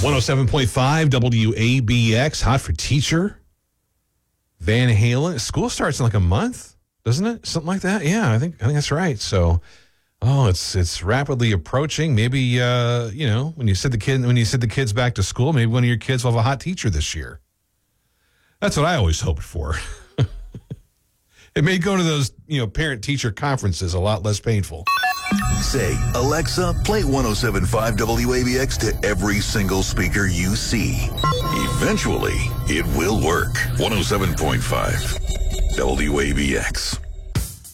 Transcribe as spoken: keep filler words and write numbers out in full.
one oh seven point five W A B X, hot for teacher. Van Halen. School starts in like a month, doesn't it? Something like that. Yeah, I think I think that's right. So, oh, it's it's rapidly approaching. Maybe uh, you know, when you send the kid when you send the kids back to school, maybe one of your kids will have a hot teacher this year. That's what I always hoped for. It made going to those, you know, parent-teacher conferences a lot less painful. Say, Alexa, play one oh seven point five W A B X to every single speaker you see. Eventually, it will work. one oh seven point five W A B X.